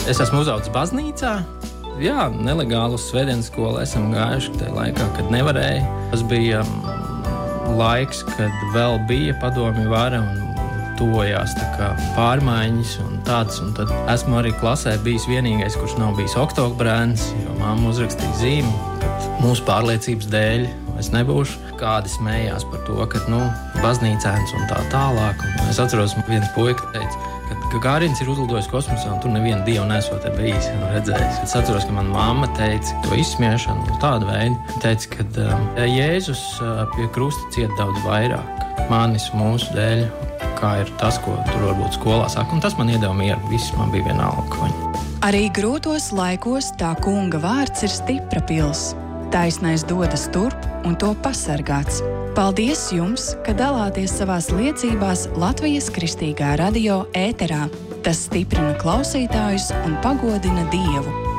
Es esmu uzaudzis baznīcā. Jā, nelegāli uz svētdienas skolu esam gājuši tajā laikā, kad nevarēja. Tas bija laiks, kad vēl bija padomju vara un tojās pārmaiņas un tāds. Un tad esmu arī klasē bijis vienīgais, kurš nav bijis oktobrēns, jo mamma uzrakstīja zīmi, kad mūsu pārliecības dēļ es nebūšu. Kādi smējās par to, ka, baznīcēns un tā tālāk. Un es atceros, viens puika teica, ka Gagārins ir uzlidojis kosmosā un tur nevienu dievu nesot bijis un redzējis. Es atceros, ka mana mamma teica to izsmiešanu un tādu veidu. Teica, ka Jēzus pie krusta ciet daudz vairāk manis mūsu dēļ, kā ir tas, ko tur varbūt skolā saka. Un tas man iedeva mieru. Viss man bija vienalga. Arī grūtos laikos tā kunga vārds ir stipra pils. Taisnais dodas turp un to pasargāts. Paldies jums, ka dalāties savās liecībās Latvijas Kristīgā radio ēterā. Tas stiprina klausītājus un pagodina Dievu.